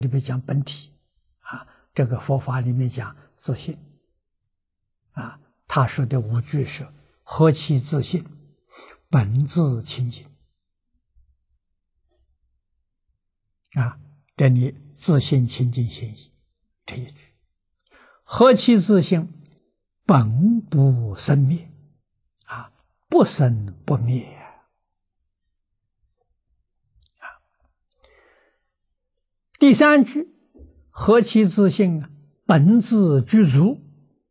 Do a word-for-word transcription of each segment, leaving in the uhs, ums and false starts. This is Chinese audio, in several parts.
里面讲本体啊，这个佛法里面讲自性啊。他说的五句是：何其自性，本自清净啊。这里自性清净现义这一句，何其自性，本不生灭啊，不生不灭啊。第三句，何其自性，本自具足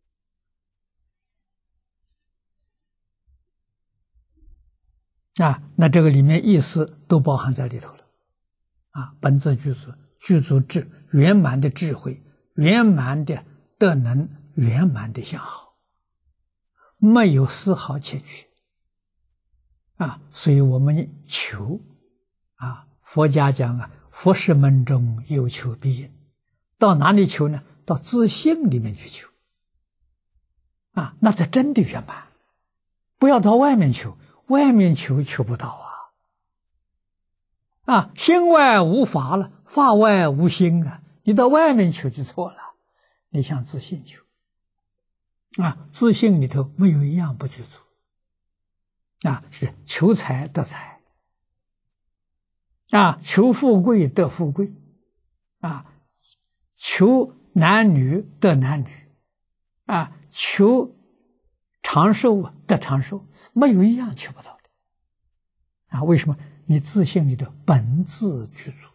啊。那这个里面意思都包含在里头了啊。本自具足，具足智，圆满的智慧，圆满的德能，圆满的相好，没有丝毫欠缺啊。所以我们求啊，佛家讲啊，佛事门中有求必应。到哪里求呢？到自性里面去求啊，那才真的圆满。不要到外面求，外面求求不到啊。啊，心外无法了，法外无心啊！你到外面求就错了，你向自性求啊，自性里头没有一样不具足啊，是求财得财啊，求富贵得富贵啊，求男女得男女啊，求长寿得长寿，没有一样求不到的啊！为什么？你自性里的本自具足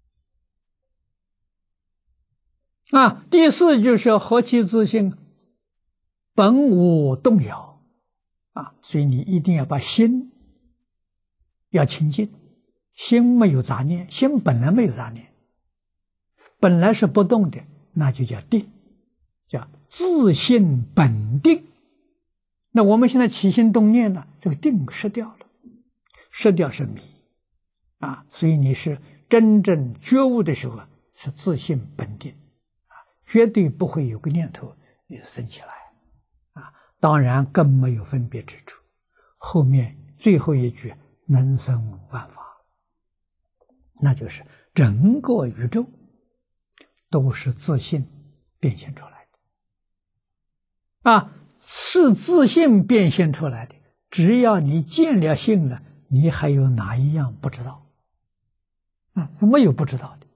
啊。第四就是何其自性，本无动摇啊。所以你一定要把心要清净，心没有杂念，心本来没有杂念，本来是不动的，那就叫定，叫自性本定。那我们现在起心动念了，这个定失掉了，失掉是迷啊。所以你是真正觉悟的时候是自性本定啊，绝对不会有个念头生起来啊。当然更没有分别之处。后面最后一句能生万法，那就是整个宇宙都是自性变现出来的啊，是自性变现出来的。只要你见了性了，你还有哪一样不知道啊？没有不知道的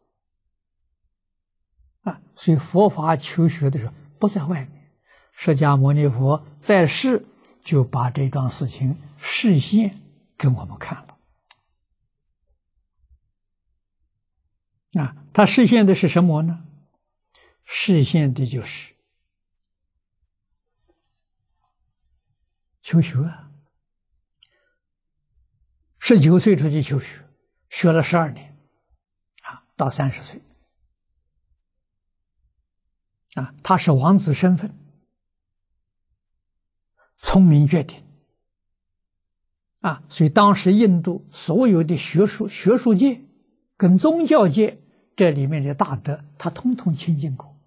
啊。所以佛法求学的时候不在外面，释迦牟尼佛在世就把这桩事情示现给我们看了啊。他示现的是什么呢？示现的就是求学啊。十九岁出去求学，学了十二年啊，到三十岁啊，他是王子身份，聪明绝顶啊。所以当时印度所有的学术学术界跟宗教界这里面的大德，他通通亲近过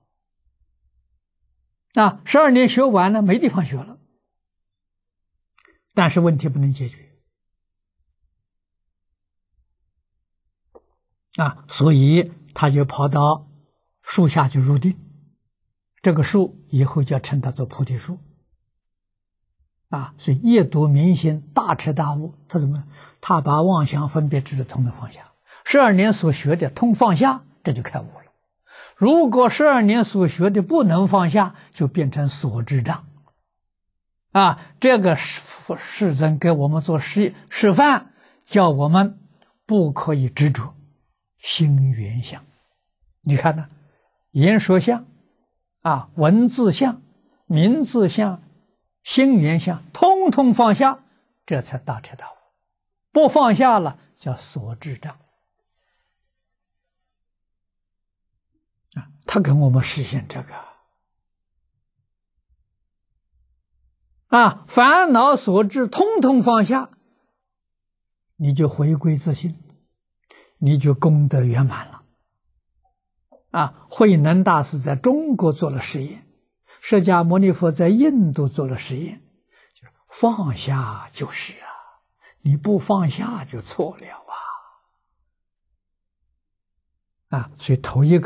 啊。十二年学完了，没地方学了，但是问题不能解决啊，所以他就跑到树下去入定。这个树以后就要称它做菩提树啊。所以夜读明心，大彻大悟。他怎么？他把妄想分别执着通通放下。十二年所学的通放下，这就开悟了。如果十二年所学的不能放下，就变成所知障啊。这个世尊给我们做示示范，叫我们不可以执着心缘相。你看呢，言说相啊，文字相，名字相，心缘相，通通放下，这才大彻大悟。不放下了，叫所知障啊。他跟我们实现这个啊，烦恼所知通通放下，你就回归自性，你就功德圆满了啊。慧能大师在中国做了实验，释迦牟尼佛在印度做了实验，就是放下就是啊，你不放下就错了啊啊。所以头一个